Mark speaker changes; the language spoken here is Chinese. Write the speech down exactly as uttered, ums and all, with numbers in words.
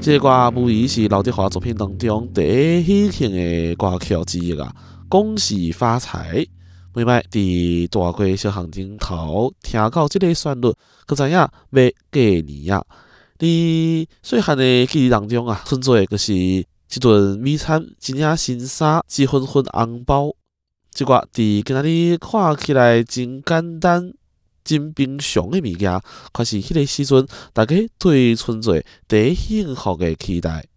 Speaker 1: 这个歌无疑是刘德华作品当中第一喜庆的歌曲之一啊。恭喜发财！每摆伫大街小巷顶头听到即个旋律，佮知影要过年啊。伫细汉的记忆当中啊，存做就是一顿美餐、一领新衫、一份份红包。即个伫今仔日看起来真简单、真平常的物件，却是迄个时阵大家对存做第一幸福的期待。